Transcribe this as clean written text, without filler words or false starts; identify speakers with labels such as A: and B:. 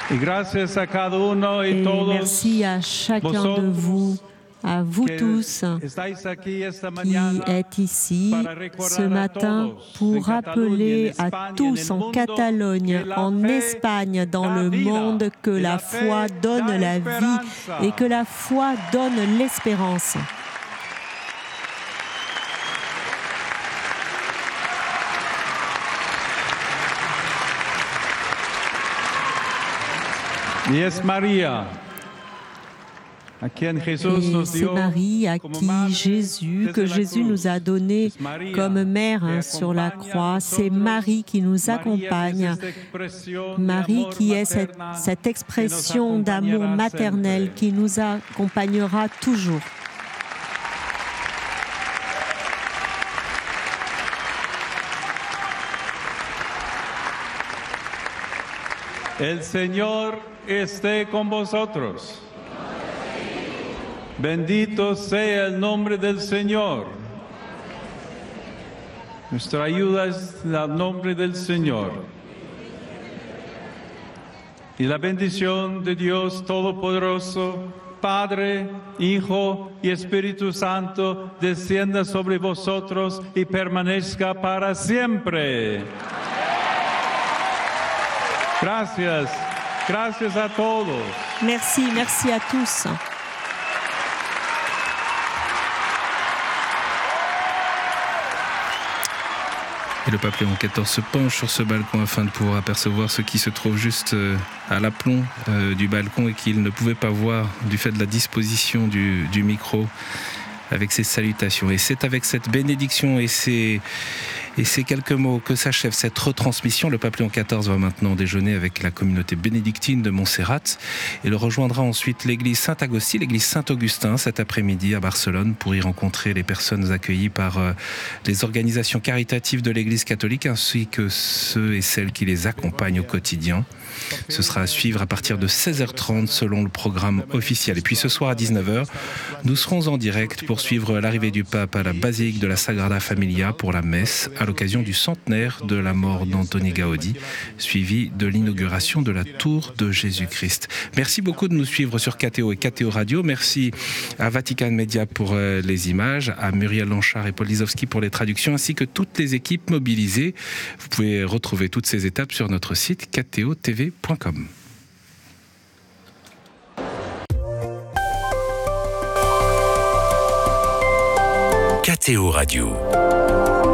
A: Et merci à chacun de vous, à vous tous qui êtes ici ce matin pour rappeler à tous en Catalogne, en Espagne, dans le monde, que la foi donne la vie et que la foi donne l'espérance.
B: Et c'est Marie à qui Jésus nous a donné comme mère sur la croix. C'est Marie qui nous accompagne. Marie qui est cette expression d'amour maternel qui nous accompagnera toujours.
C: El Señor esté con vosotros. Bendito sea el nombre del Señor. Nuestra ayuda es el nombre del Señor. Y la bendición de Dios Todopoderoso, Padre, Hijo y Espíritu Santo, descienda sobre vosotros y permanezca para siempre. Gracias. Gracias a todos.
A: Merci à tous.
D: Et le pape Léon XIV se penche sur ce balcon afin de pouvoir apercevoir ce qui se trouve juste à l'aplomb du balcon et qu'il ne pouvait pas voir du fait de la disposition du micro avec ses salutations. Et c'est avec cette bénédiction et ces quelques mots que s'achève cette retransmission. Le pape Léon XIV va maintenant déjeuner avec la communauté bénédictine de Montserrat et le rejoindra ensuite l'église Saint-Agostin, l'église Saint-Augustin cet après-midi à Barcelone pour y rencontrer les personnes accueillies par les organisations caritatives de l'église catholique ainsi que ceux et celles qui les accompagnent au quotidien. Ce sera à suivre à partir de 16h30 selon le programme officiel. Et puis ce soir à 19h, nous serons en direct pour suivre l'arrivée du pape à la basilique de la Sagrada Familia pour la messe à l'occasion du centenaire de la mort d'Antoni Gaudi, suivi de l'inauguration de la tour de Jésus-Christ. Merci beaucoup de nous suivre sur KTO et KTO Radio. Merci à Vatican Media pour les images, à Muriel Lanchard et Paul Lisowski pour les traductions, ainsi que toutes les équipes mobilisées. Vous pouvez retrouver toutes ces étapes sur notre site ktotv.com.
E: KTO Radio.